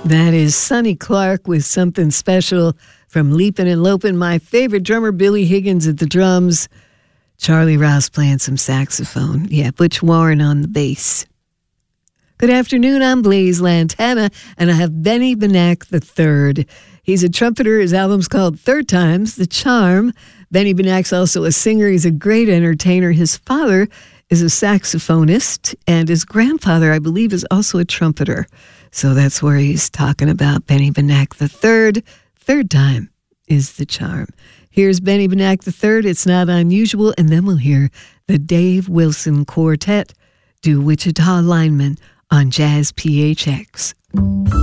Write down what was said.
That is Sonny Clark with Something Special from Leapin' and Lopin'. My favorite drummer, Billy Higgins at the drums. Charlie Rouse playing some saxophone. Yeah, Butch Warren on the bass. Good afternoon, I'm Blaze Lantana, and I have Benny Benack III. He's a trumpeter. His album's called Third Times, The Charm. Benny Benack's also a singer. He's a great entertainer. His father is a saxophonist, and his grandfather, I believe, is also a trumpeter. So that's where he's talking about Benny Benack III. Third Time is The Charm. Here's Benny Benack III, It's Not Unusual, and then we'll hear the Dave Wilson Quartet do Wichita Lineman on Jazz PHX.